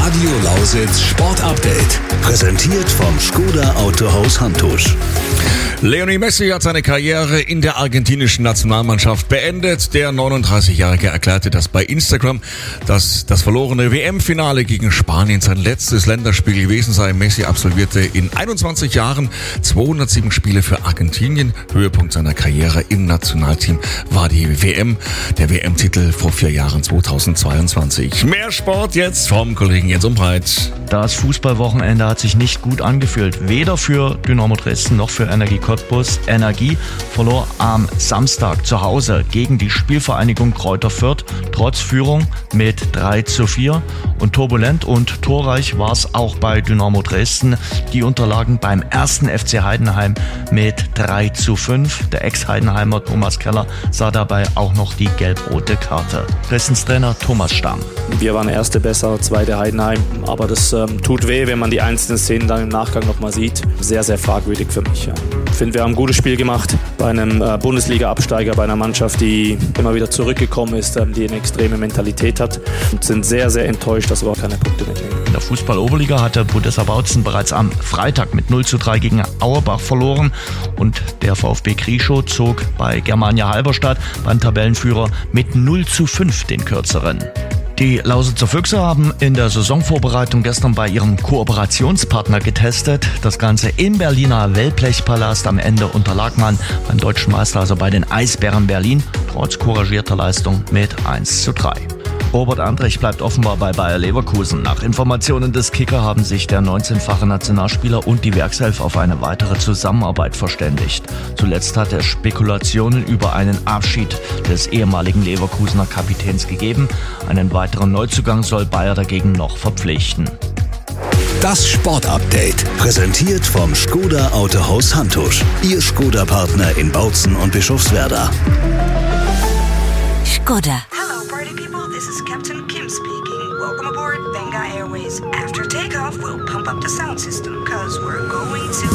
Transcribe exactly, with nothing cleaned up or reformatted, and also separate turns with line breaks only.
Radio Lausitz Sport Update. Präsentiert vom Škoda Autohaus Hantusch.
Lionel Messi hat seine Karriere in der argentinischen Nationalmannschaft beendet. Der neununddreißigjährige erklärte das bei Instagram, dass das verlorene W M-Finale gegen Spanien sein letztes Länderspiel gewesen sei. Messi absolvierte in einundzwanzig Jahren zweihundertsieben Spiele für Argentinien. Höhepunkt seiner Karriere im Nationalteam war die W M, der W M-Titel vor vier Jahren zweitausendzweiundzwanzig. Mehr Sport jetzt vom Kollegen Jens Umbreit.
Das Fußballwochenende hat sich nicht gut angefühlt. Weder für Dynamo Dresden noch für Energie Cottbus. Energie verlor am Samstag zu Hause gegen die Spielvereinigung Kräuter Fürth, trotz Führung mit drei zu vier. Und turbulent und torreich war es auch bei Dynamo Dresden. Die unterlagen beim ersten F C Heidenheim mit drei zu fünf. Der Ex-Heidenheimer Thomas Keller sah dabei auch noch die gelb-rote Karte. Dresdens Trainer Thomas Stamm.
Wir waren Erste besser, Zweite Heidenheim. Aber das ähm, tut weh, wenn man die einzelnen Szenen dann im Nachgang nochmal sieht. Sehr, sehr fragwürdig für mich. Ja. Ich finde, wir haben ein gutes Spiel gemacht bei einem äh, Bundesliga-Absteiger, bei einer Mannschaft, die immer wieder zurückgekommen ist, ähm, die eine extreme Mentalität hat. Und sind sehr, sehr enttäuscht, dass wir auch keine Punkte mitnehmen.
In der Fußball-Oberliga hatte Budessa Bautzen bereits am Freitag mit null zu drei gegen Auerbach verloren. Und der VfB Krieschow zog bei Germania Halberstadt beim Tabellenführer mit null zu fünf den kürzeren. Die Lausitzer Füchse haben in der Saisonvorbereitung gestern bei ihrem Kooperationspartner getestet. Das Ganze im Berliner Wellblechpalast. Am Ende unterlag man beim deutschen Meister, also bei den Eisbären Berlin, trotz couragierter Leistung mit eins zu drei. Robert Andrich bleibt offenbar bei Bayer Leverkusen. Nach Informationen des Kicker haben sich der neunzehnfache Nationalspieler und die Werkself auf eine weitere Zusammenarbeit verständigt. Zuletzt hat es Spekulationen über einen Abschied des ehemaligen Leverkusener Kapitäns gegeben. Einen weiteren Neuzugang soll Bayer dagegen noch verpflichten.
Das Sport-Update, präsentiert vom Škoda Autohaus Hantusch. Ihr Škoda-Partner in Bautzen und Bischofswerda.
Škoda.
Hello, party people. This is Captain Kim speaking. Welcome aboard Benga Airways. After takeoff, we'll pump up the sound system, cause we're going to